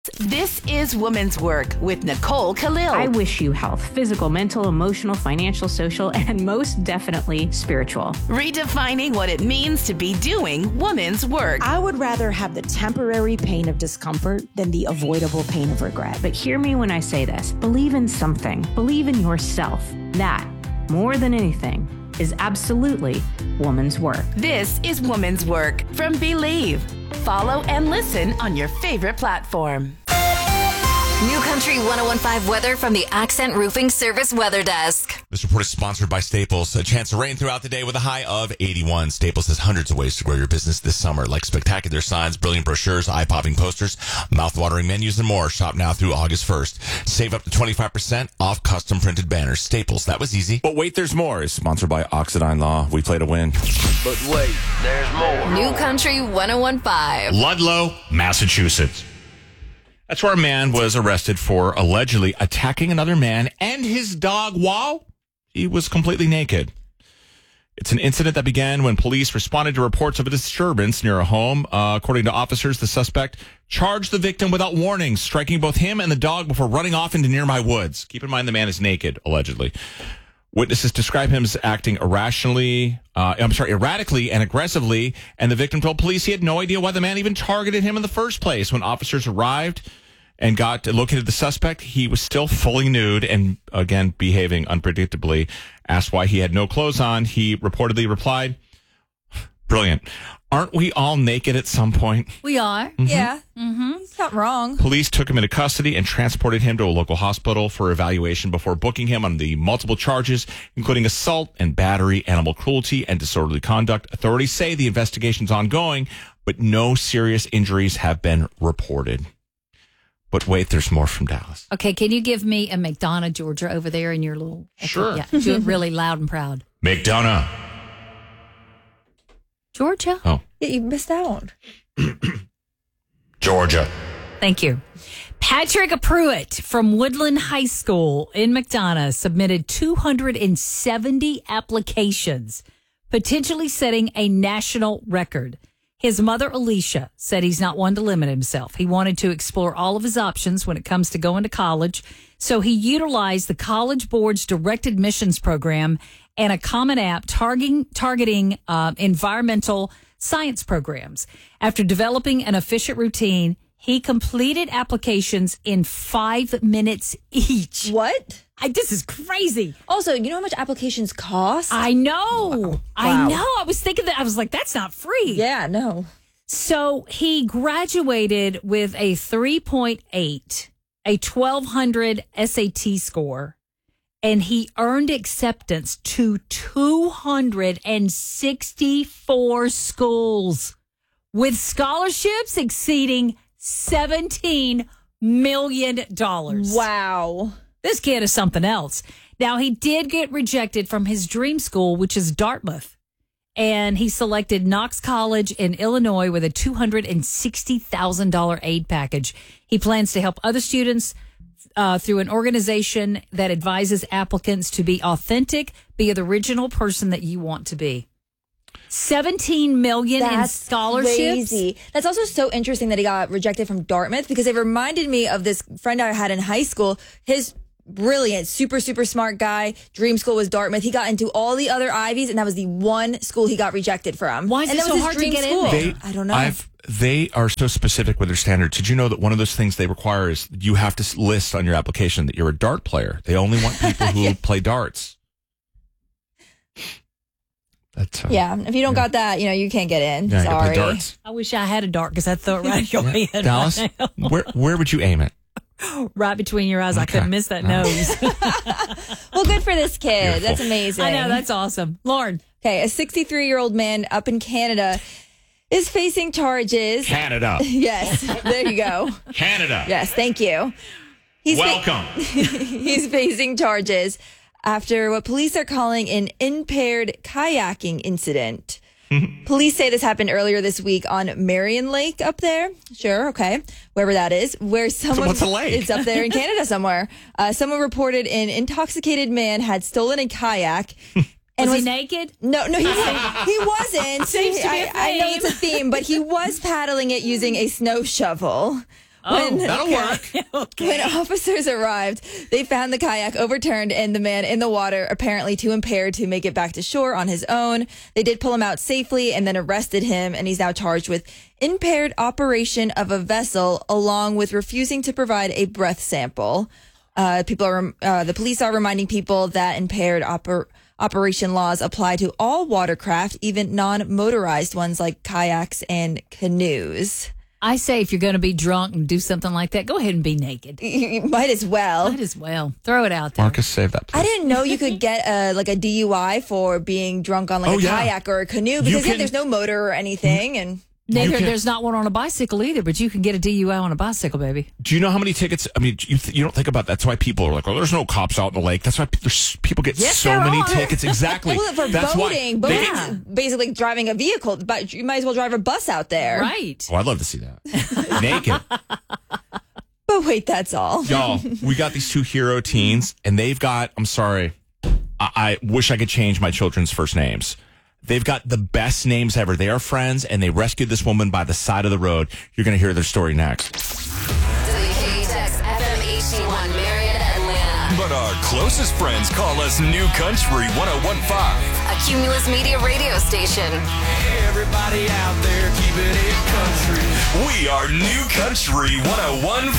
This is Woman's Work with Nicole Khalil. I wish you health, physical, mental, emotional, financial, social, and most definitely spiritual. Redefining what it means to be doing woman's work. I would rather have the temporary pain of discomfort than the avoidable pain of regret. But hear me when I say this. Believe in something. Believe in yourself. That, more than anything, is absolutely woman's work. This is Woman's Work from Believe. Follow and listen on your favorite platform. New Country 101.5 weather from the Accent Roofing Service Weather Desk. This report is sponsored by Staples. A chance of rain throughout the day with a high of 81. Staples has hundreds of ways to grow your business this summer, like spectacular signs, brilliant brochures, eye-popping posters, mouth-watering menus, and more. Shop now through August 1st. Save up to 25% off custom printed banners. Staples, that was easy. But Wait, There's More is sponsored by Oxidine Law. We play to win. But wait, there's more. New Country 101.5. Ludlow, Massachusetts. That's where a man was arrested for allegedly attacking another man and his dog while he was completely naked. It's an incident that began when police responded to reports of a disturbance near a home. According to officers, the suspect charged the victim without warning, striking both him and the dog before running off into nearby woods. Keep in mind the man is naked, allegedly. Witnesses describe him as acting erratically and aggressively, and the victim told police he had no idea why the man even targeted him in the first place. When officers arrived and located the suspect, he was still fully nude and, again, behaving unpredictably. Asked why he had no clothes on, he reportedly replied, "Brilliant. Aren't we all naked at some point?" We are. Mm-hmm. Yeah. Mm-hmm. He's not wrong. Police took him into custody and transported him to a local hospital for evaluation before booking him on the multiple charges, including assault and battery, animal cruelty, and disorderly conduct. Authorities say the investigation's ongoing, but no serious injuries have been reported. But wait, there's more from Dallas. Okay, can you give me a McDonough, Georgia, over there in your little... Sure. Yeah, do it really loud and proud. McDonough. Georgia? Oh. Yeah, you missed out. Georgia. Thank you. Patrick Pruitt from Woodland High School in McDonough submitted 270 applications, potentially setting a national record. His mother, Alicia, said he's not one to limit himself. He wanted to explore all of his options when it comes to going to college, so he utilized the College Board's direct admissions program and a common app targeting environmental science programs. After developing an efficient routine, he completed applications in 5 minutes each. What? This is crazy. Also, you know how much applications cost? I know. Wow. I know. I was thinking that. I was like, that's not free. Yeah, no. So he graduated with a 3.8, a 1200 SAT score, and he earned acceptance to 264 schools with scholarships exceeding $17 million. Wow. This kid is something else. Now, he did get rejected from his dream school, which is Dartmouth, and he selected Knox College in Illinois with a $260,000 aid package. He plans to help other students through an organization that advises applicants to be authentic, be the original person that you want to be. $17 million in scholarships. Crazy. That's also so interesting that he got rejected from Dartmouth, because it reminded me of this friend I had in high school. His brilliant, super, super smart guy. Dream school was Dartmouth. He got into all the other Ivies, and that was the one school he got rejected from. Why is it so hard to get in there? I don't know. They are so specific with their standards. Did you know that one of those things they require is you have to list on your application that you're a dart player? They only want people who play darts. That's, yeah, if you don't got that, you can't get in. Yeah, Sorry. play darts. I wish I had a dart because I'd throw it right at your head. Dallas, right now. where would you aim it? Right between your eyes. Okay. I couldn't miss that nose. Well, good for this kid. Beautiful. That's amazing. I know, that's awesome. Lauren. Okay, a 63-year-old man up in Canada is facing charges. Canada. Yes, there you go. Canada. Yes, thank you. Welcome. He's facing charges after what police are calling an impaired kayaking incident. Police say this happened earlier this week on Marion Lake up there. Sure, okay. Wherever that is. Where someone... What's a lake? It's up there in Canada somewhere. Someone reported an intoxicated man had stolen a kayak. And was he naked? No, he wasn't. Seems to be a theme. I know it's a theme, but he was paddling it using a snow shovel That'll work. When officers arrived, they found the kayak overturned and the man in the water, apparently too impaired to make it back to shore on his own. They did pull him out safely and then arrested him, and he's now charged with impaired operation of a vessel, along with refusing to provide a breath sample. The police are reminding people that impaired operation laws apply to all watercraft, even non-motorized ones like kayaks and canoes. I say if you're going to be drunk and do something like that, go ahead and be naked. You might as well. Might as well. Throw it out there. Marcus, save that, please. I didn't know you could get a DUI for being drunk on a kayak or a canoe because there's no motor or anything. And There's not one on a bicycle either, but you can get a DUI on a bicycle, baby. Do you know how many tickets? I mean, you don't think about that. That's why people are like, "Oh, there's no cops out in the lake." That's why people get so many tickets. Exactly. Well, for that's boating, basically driving a vehicle, but you might as well drive a bus out there. Right. Oh, I'd love to see that. Naked. But wait, that's all. Y'all, we got these two hero teens, and they've got, I'm sorry, I wish I could change my children's first names. They've got the best names ever. They are friends, and they rescued this woman by the side of the road. You're going to hear their story next. WKHX FM HD1 Marietta, Atlanta. But our closest friends call us New Country 101.5. A Cumulus Media radio station. Everybody out there keeping it country. We are New Country 101.5.